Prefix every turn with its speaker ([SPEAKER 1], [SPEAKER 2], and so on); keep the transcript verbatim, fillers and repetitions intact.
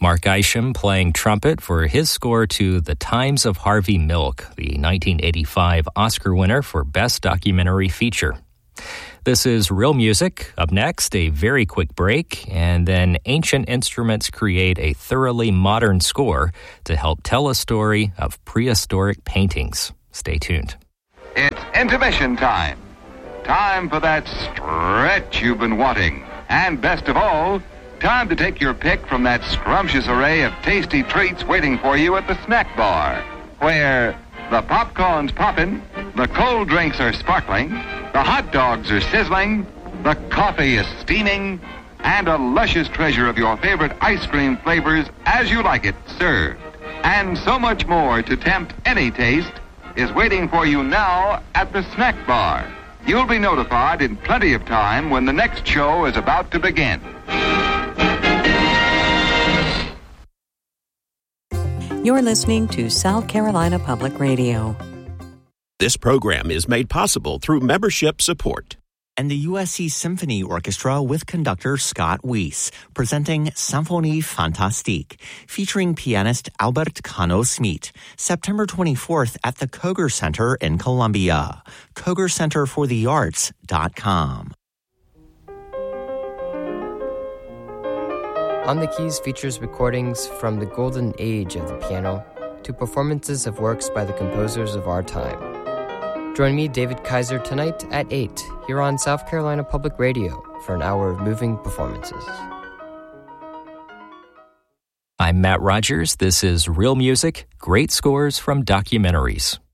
[SPEAKER 1] Mark Isham playing trumpet for his score to The Times of Harvey Milk, the nineteen eighty-five Oscar winner for Best Documentary Feature. This is Real Music. Up next, a very quick break, and then Ancient Instruments create a thoroughly modern score to help tell a story of prehistoric paintings. Stay tuned.
[SPEAKER 2] It's intermission time. Time for that stretch you've been wanting. And best of all, time to take your pick from that scrumptious array of tasty treats waiting for you at the snack bar, where the popcorn's popping, the cold drinks are sparkling, the hot dogs are sizzling, the coffee is steaming, and a luscious treasure of your favorite ice cream flavors as you like it served. And so much more to tempt any taste is waiting for you now at the snack bar. You'll be notified in plenty of time when the next show is about to begin.
[SPEAKER 3] You're listening to South Carolina Public Radio.
[SPEAKER 4] This program is made possible through membership support.
[SPEAKER 5] And the U S C Symphony Orchestra with conductor Scott Weiss, presenting Symphonie Fantastique, featuring pianist Albert Cano-Smit, September twenty-fourth at the Koger Center in Columbia. Koger Center for the Arts dot com.
[SPEAKER 6] On the Keys features recordings from the golden age of the piano to performances of works by the composers of our time. Join me, David Kaiser, tonight at eight here on South Carolina Public Radio for an hour of moving performances.
[SPEAKER 1] I'm Matt Rogers. This is Real Music, great scores from documentaries.